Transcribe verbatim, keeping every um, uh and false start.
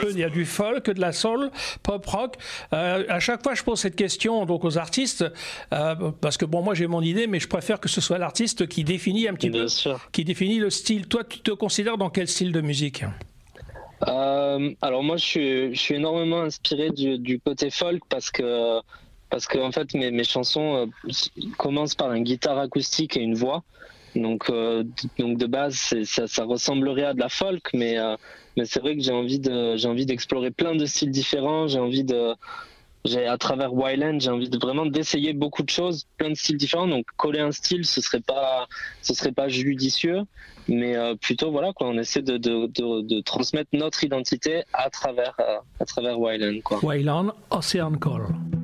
il y a du folk, de la soul, pop rock. Euh, à chaque fois, je pose cette question donc aux artistes euh, parce que bon, moi j'ai mon idée, mais je préfère que ce soit l'artiste qui définit un petit Bien peu, sûr. qui définit le style. Toi, tu te considères dans quel style de musique ? Euh, alors moi, je suis, je suis énormément inspiré du, du côté folk parce que, parce que en fait, mes, mes chansons euh, commencent par une guitare acoustique et une voix. Donc, euh, donc de base, c'est, ça, ça ressemblerait à de la folk, mais, euh, mais c'est vrai que j'ai envie de, j'ai envie d'explorer plein de styles différents. J'ai envie de, j'ai à travers Wildland, j'ai envie de vraiment d'essayer beaucoup de choses, plein de styles différents. Donc coller un style, ce serait pas, ce serait pas judicieux, mais euh, plutôt voilà quoi, on essaie de, de, de, de transmettre notre identité à travers, euh, à travers Wildland quoi. Wildland, Ocean Call.